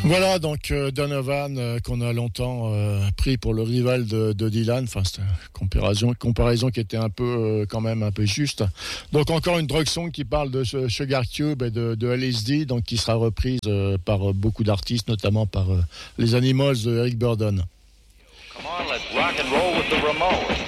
Voilà donc Donovan qu'on a longtemps pris pour le rival de Dylan. Enfin, c'est une comparaison qui était un peu quand même un peu juste. Donc encore une drug song qui parle de Sugar Cube et de LSD, donc qui sera reprise par beaucoup d'artistes, notamment par les Animals de Eric Burdon. Come on, let's rock and roll with the Ramones.